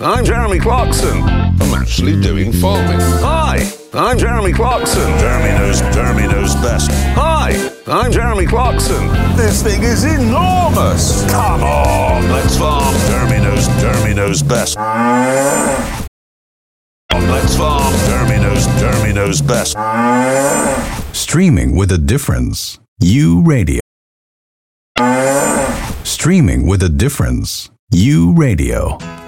I'm Jeremy Clarkson. I'm actually doing farming. Hi, I'm Jeremy Clarkson. Jeremy knows best. Hi, I'm Jeremy Clarkson. This thing is enormous. Come on, let's farm. Jeremy knows best. Let's farm. Jeremy knows best. Streaming with a difference. U Radio. Streaming with a difference. U Radio.